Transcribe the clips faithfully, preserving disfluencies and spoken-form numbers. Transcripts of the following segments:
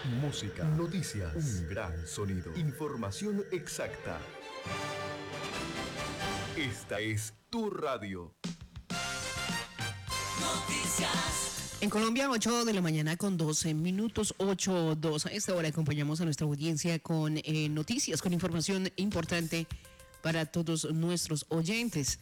Música, noticias, un gran sonido, información exacta. Esta es tu radio. Noticias. En Colombia, ocho de la mañana con doce minutos, ocho dos. A esta hora acompañamos a nuestra audiencia con eh, noticias, con información importante para todos nuestros oyentes.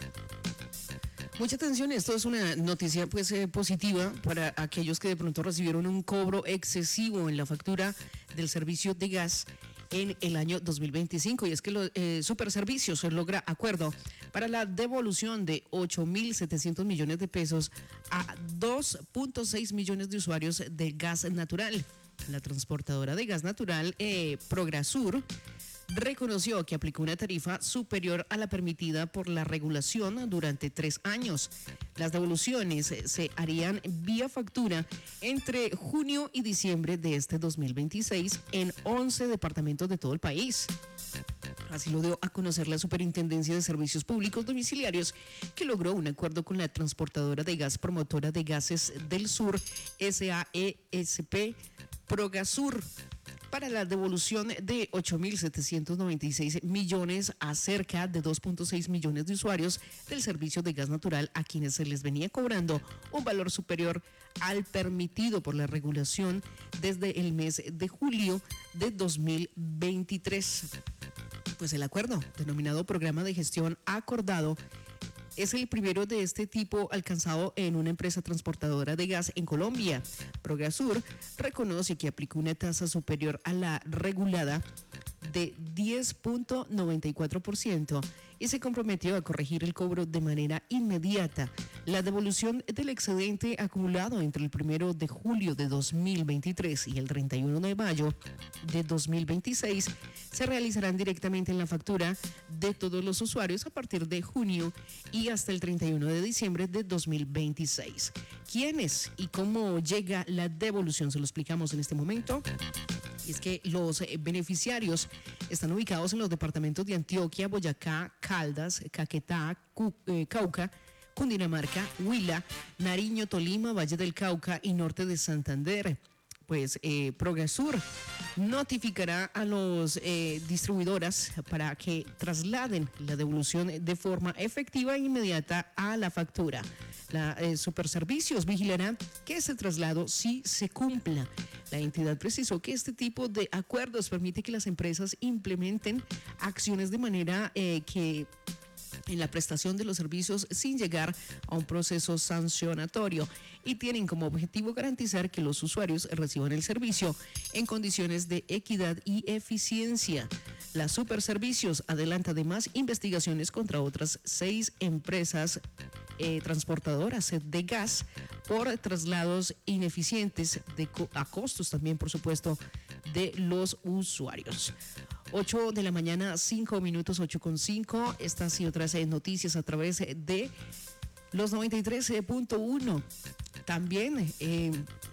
Mucha atención, esto es una noticia pues eh, positiva para aquellos que de pronto recibieron un cobro excesivo en la factura del servicio de gas en el año dos mil veinticinco, y es que los eh, Superservicios logra acuerdo para la devolución de ocho mil setecientos millones de pesos a dos punto seis millones de usuarios de gas natural. La transportadora de gas natural eh, Prograsur reconoció que aplicó una tarifa superior a la permitida por la regulación durante tres años. Las devoluciones se harían vía factura entre junio y diciembre de este dos mil veintiséis en once departamentos de todo el país. Así lo dio a conocer la Superintendencia de Servicios Públicos Domiciliarios, que logró un acuerdo con la transportadora de gas Promotora de Gases del Sur, S A E S P Progasur, para la devolución de ocho mil setecientos noventa y seis millones a cerca de dos punto seis millones de usuarios del servicio de gas natural, a quienes se les venía cobrando un valor superior al permitido por la regulación desde el mes de julio de dos mil veintitrés. Pues el acuerdo, denominado Programa de Gestión Acordado, es el primero de este tipo alcanzado en una empresa transportadora de gas en Colombia. Progasur reconoce que aplicó una tasa superior a la regulada de diez punto noventa y cuatro por ciento y se comprometió a corregir el cobro de manera inmediata. La devolución del excedente acumulado entre el primero de julio de dos mil veintitrés y el treinta y uno de mayo de dos mil veintiséis se realizarán directamente en la factura de todos los usuarios a partir de junio y hasta el treinta y uno de diciembre de dos mil veintiséis. ¿Quiénes y cómo llega la devolución? Se lo explicamos en este momento. Y es que los beneficiarios están ubicados en los departamentos de Antioquia, Boyacá, Caldas, Caquetá, Cauca, Cundinamarca, Huila, Nariño, Tolima, Valle del Cauca y norte de Santander. Pues eh, Progasur notificará a los eh, distribuidoras para que trasladen la devolución de forma efectiva e inmediata a la factura. La eh, Superservicios vigilará que ese traslado sí se cumpla. La entidad precisó que este tipo de acuerdos permite que las empresas implementen acciones de manera eh, que en la prestación de los servicios sin llegar a un proceso sancionatorio, y tienen como objetivo garantizar que los usuarios reciban el servicio en condiciones de equidad y eficiencia. La Superservicios adelanta además investigaciones contra otras seis empresas eh, transportadoras de gas por traslados ineficientes de co- a costos también, por supuesto, de los usuarios. ocho de la mañana, cinco minutos, ocho con cinco. Estas y otras eh, noticias a través de los noventa y tres punto uno. También eh,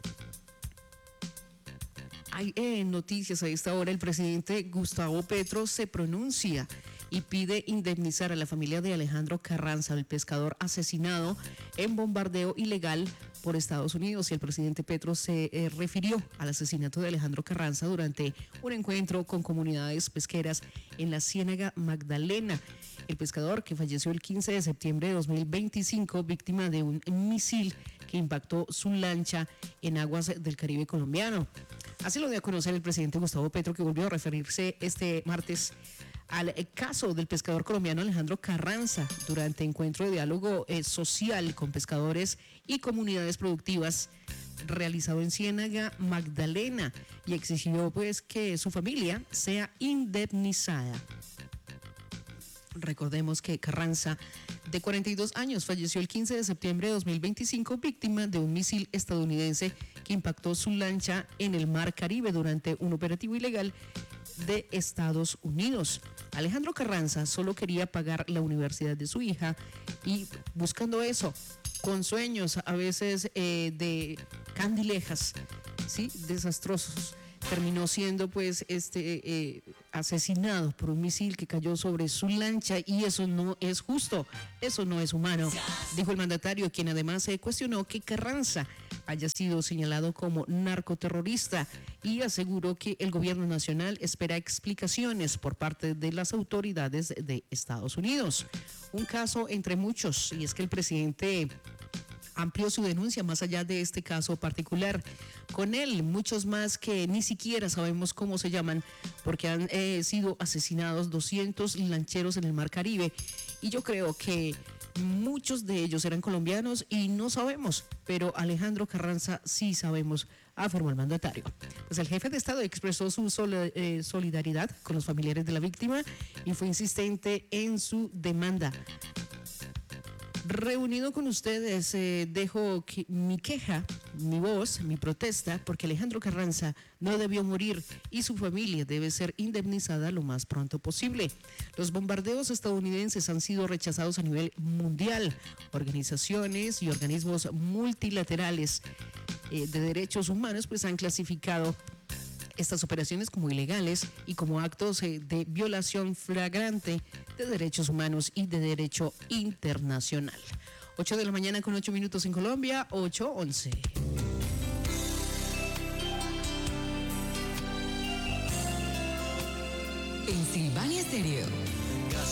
hay eh, noticias a esta hora. El presidente Gustavo Petro se pronuncia y pide indemnizar a la familia de Alejandro Carranza, el pescador asesinado en bombardeo ilegal por Estados Unidos. Y el presidente Petro se eh, refirió al asesinato de Alejandro Carranza durante un encuentro con comunidades pesqueras en la Ciénaga Magdalena. El pescador, que falleció el quince de septiembre de dos mil veinticinco, víctima de un misil que impactó su lancha en aguas del Caribe colombiano. Así lo dio a conocer el presidente Gustavo Petro, que volvió a referirse este martes al caso del pescador colombiano Alejandro Carranza durante encuentro de diálogo eh, social con pescadores y comunidades productivas realizado en Ciénaga Magdalena, y exigió pues que su familia sea indemnizada. Recordemos que Carranza, de cuarenta y dos años, falleció el quince de septiembre de dos mil veinticinco, víctima de un misil estadounidense que impactó su lancha en el Mar Caribe durante un operativo ilegal de Estados Unidos. Alejandro Carranza solo quería pagar la universidad de su hija, y buscando eso, con sueños a veces eh, de candilejas, ¿sí?, desastrosos, terminó siendo pues este eh, asesinado por un misil que cayó sobre su lancha, y eso no es justo, eso no es humano, dijo el mandatario, quien además se cuestionó que Carranza haya sido señalado como narcoterrorista y aseguró que el gobierno nacional espera explicaciones por parte de las autoridades de Estados Unidos. Un caso entre muchos, y es que el presidente amplió su denuncia más allá de este caso particular. Con él, muchos más que ni siquiera sabemos cómo se llaman, porque han eh, sido asesinados doscientos lancheros en el Mar Caribe, y yo creo que muchos de ellos eran colombianos y no sabemos, pero Alejandro Carranza sí sabemos, afirmó el mandatario. Pues el jefe de Estado expresó su sol, eh, solidaridad con los familiares de la víctima y fue insistente en su demanda. Reunido con ustedes, eh, dejo que, mi queja, mi voz, mi protesta, porque Alejandro Carranza no debió morir y su familia debe ser indemnizada lo más pronto posible. Los bombardeos estadounidenses han sido rechazados a nivel mundial. Organizaciones y organismos multilaterales eh, de derechos humanos pues han clasificado estas operaciones como ilegales y como actos eh, de violación flagrante de derechos humanos y de derecho internacional. ocho de la mañana con ocho minutos en Colombia, ocho once. En Silvania Stereo.